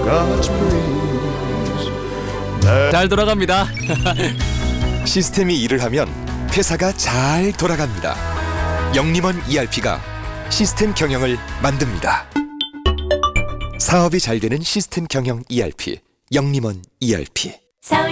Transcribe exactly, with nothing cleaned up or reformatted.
God's praise. 잘 돌아갑니다. 시스템이 일을 하면 회사가 잘 돌아갑니다. 영림원 이알피가 시스템 경영을 만듭니다. 사업이 잘 되는 시스템 경영 이알피, 영림원 이알피. 서울